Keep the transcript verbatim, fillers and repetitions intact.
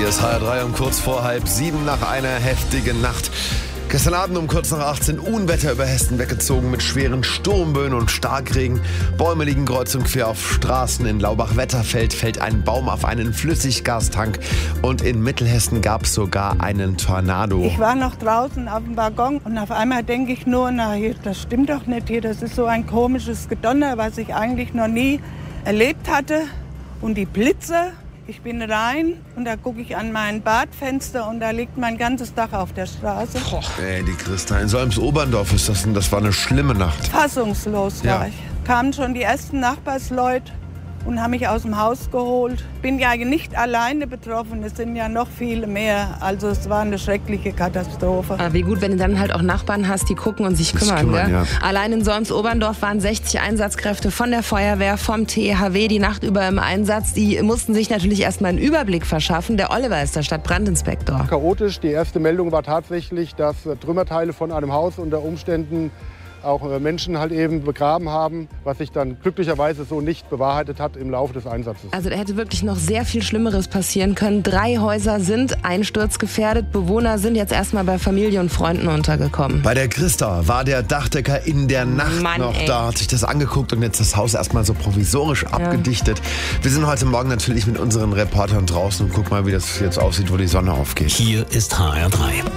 Hier ist H R drei um kurz vor halb sieben nach einer heftigen Nacht. Gestern Abend um kurz nach achtzehn Unwetter über Hessen weggezogen mit schweren Sturmböen und Starkregen. Bäume liegen kreuz und quer auf Straßen. In Laubach-Wetterfeld fällt ein Baum auf einen Flüssiggastank. Und in Mittelhessen gab es sogar einen Tornado. Ich war noch draußen auf dem Balkon und auf einmal denke ich nur, na, hier, das stimmt doch nicht hier. Das ist so ein komisches Gedonner, was ich eigentlich noch nie erlebt hatte. Und die Blitze. Ich bin rein und da gucke ich an mein Badfenster und da liegt mein ganzes Dach auf der Straße. Boah, ey, die Christa, in Solms-Oberndorf ist das, das war eine schlimme Nacht. Fassungslos war Ja. ich. Kamen schon die ersten Nachbarsleute und haben mich aus dem Haus geholt. Bin ja nicht alleine betroffen, es sind ja noch viele mehr. Also es war eine schreckliche Katastrophe. Aber wie gut, wenn du dann halt auch Nachbarn hast, die gucken und sich kümmern. kümmern, gell? ja. Allein in Solms-Oberndorf waren sechzig Einsatzkräfte von der Feuerwehr, vom T H W die Nacht über im Einsatz. Die mussten sich natürlich erstmal einen Überblick verschaffen. Der Oliver ist der Stadtbrandinspektor. Chaotisch. Die erste Meldung war tatsächlich, dass Trümmerteile von einem Haus unter Umständen auch Menschen halt eben begraben haben, was sich dann glücklicherweise so nicht bewahrheitet hat im Laufe des Einsatzes. Also da hätte wirklich noch sehr viel Schlimmeres passieren können. Drei Häuser sind einsturzgefährdet. Bewohner sind jetzt erstmal bei Familie und Freunden untergekommen. Bei der Christa war der Dachdecker in der Nacht Mann, noch ey. da, hat sich das angeguckt und jetzt das Haus erstmal so provisorisch abgedichtet. Wir sind heute Morgen natürlich mit unseren Reportern draußen und gucken mal, wie das jetzt aussieht, wo die Sonne aufgeht. Hier ist H R drei.